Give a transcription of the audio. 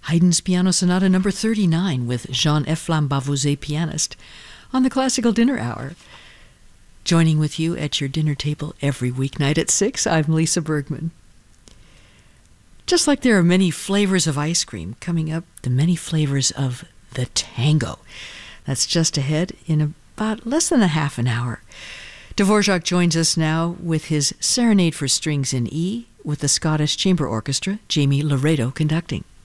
Haydn's Piano Sonata number 39 with Jean-F. Lambavouze, pianist, on the Classical Dinner Hour. Joining with you at your dinner table every weeknight at 6, I'm Lisa Bergman. Just like there are many flavors of ice cream, coming up, the many flavors of the tango. That's just ahead in about less than a half an hour. Dvorak joins us now with his Serenade for Strings in E, with the Scottish Chamber Orchestra, Jamie Laredo conducting.